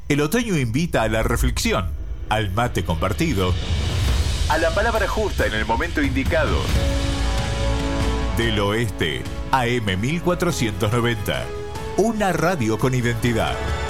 El otoño invita a la reflexión, al mate compartido, a la palabra justa en el momento indicado. Del Oeste, AM 1490. Una radio con identidad.